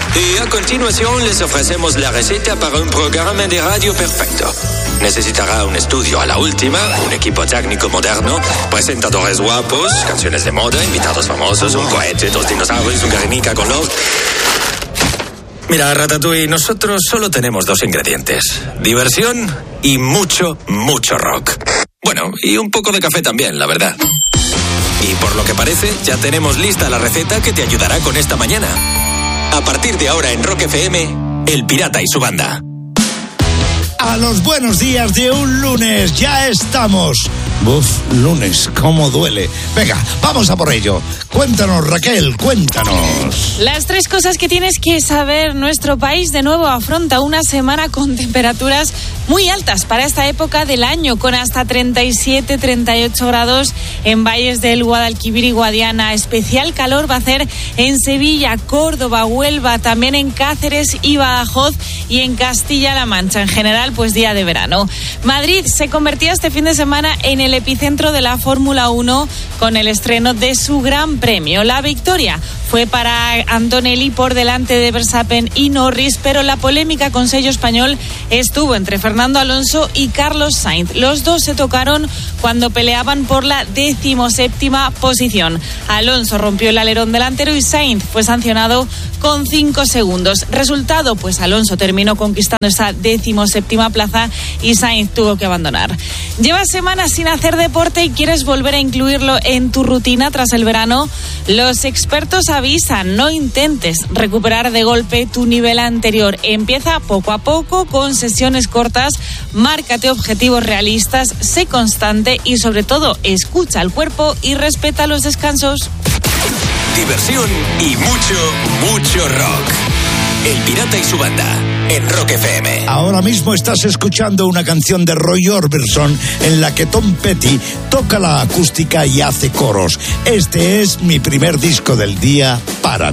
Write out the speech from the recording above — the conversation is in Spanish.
Y a continuación les ofrecemos la receta para un programa de radio perfecto. Necesitará un estudio a la última, un equipo técnico moderno, presentadores guapos, canciones de moda, invitados famosos, un cohete, 2 dinosaurios, un Guernica con Love. Mira, Ratatouille, nosotros solo tenemos 2 ingredientes. Diversión y mucho, mucho rock. Bueno, y un poco de café también, la verdad. Y por lo que parece, ya tenemos lista la receta que te ayudará con esta mañana. A partir de ahora en Rock FM, El Pirata y su banda. A los buenos días de un lunes, ya estamos. Uf, lunes, cómo duele. Venga, vamos a por ello. Cuéntanos, Raquel, cuéntanos. Las 3 cosas que tienes que saber. Nuestro país de nuevo afronta una semana con temperaturas muy altas para esta época del año, con hasta 37, 38 grados en valles del Guadalquivir y Guadiana. Especial calor va a hacer en Sevilla, Córdoba, Huelva, también en Cáceres y Badajoz y en Castilla-La Mancha. En general, pues día de verano. Madrid se convertía este fin de semana en el epicentro de la Fórmula 1 con el estreno de su Gran Premio. La victoria fue para Antonelli por delante de Verstappen y Norris, pero la polémica con sello español estuvo entre Fernando Alonso y Carlos Sainz. Los dos se tocaron cuando peleaban por la 17ª posición. Alonso rompió el alerón delantero y Sainz fue sancionado con 5 segundos. Resultado, pues Alonso terminó conquistando esa 17ª plaza y Sainz tuvo que abandonar. Llevas semanas sin hacer deporte y quieres volver a incluirlo en tu rutina tras el verano. Los expertos avisan, no intentes recuperar de golpe tu nivel anterior. Empieza poco a poco con sesiones cortas, márcate objetivos realistas, sé constante y sobre todo escucha al cuerpo y respeta los descansos. Diversión y mucho, mucho rock. El Pirata y su banda, en Rock FM. Ahora mismo estás escuchando una canción de Roy Orbison en la que Tom Petty toca la acústica y hace coros. Este es mi primer disco del día